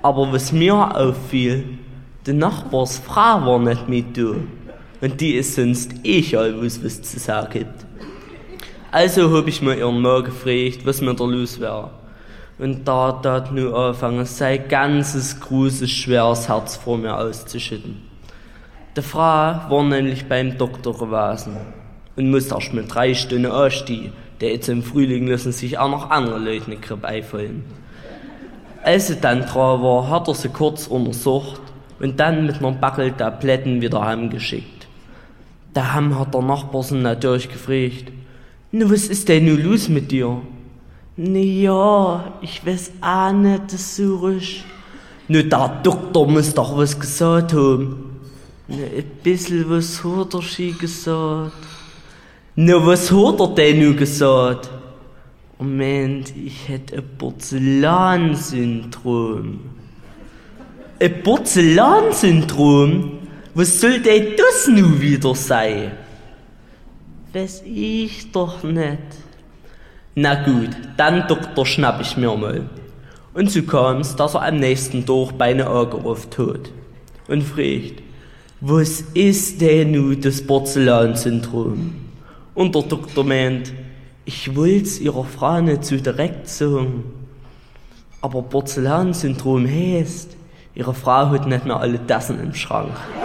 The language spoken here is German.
Aber was mir auffiel, die Nachbarsfrau war nicht mit da. Und die ist sonst egal, was zu sagen gibt. Also hab ich mir ihren Mann gefragt, was mir da los wäre. Und da hat nun angefangen, sein ganzes großes, schweres Herz vor mir auszuschütten. Die Frau war nämlich beim Doktor gewesen und musste erst mit 3 Stunden anstehen. Der jetzt im Frühling lassen sich auch noch andere Leute eine Grippe einfallen. Als sie dann dran war, hat er sie kurz untersucht und dann mit einer Backel Tabletten wieder heimgeschickt. Daheim hat der Nachbar sie natürlich gefragt, »Na, was ist denn nun los mit dir?« »Na ja, ich weiß auch nicht so richtig.« »Na, der Doktor muss doch was gesagt haben.« »Na, ein bisschen was hat er schon gesagt.« »Na, was hat er denn nun gesagt?« »Moment, ich hätte ein Porzellansyndrom.« »Ein Porzellansyndrom? Was soll denn das nun wieder sein?« »Weiß ich doch nicht.« »Na gut, dann Doktor schnapp ich mir mal.« Und so kam's, dass er am nächsten Tag beine angerufen hat und fragt, was ist denn nun das Porzellansyndrom? Und der Doktor meint, ich wollt's ihrer Frau nicht so direkt sagen. Aber Porzellansyndrom heißt, ihre Frau hat nicht mehr alle Tassen im Schrank.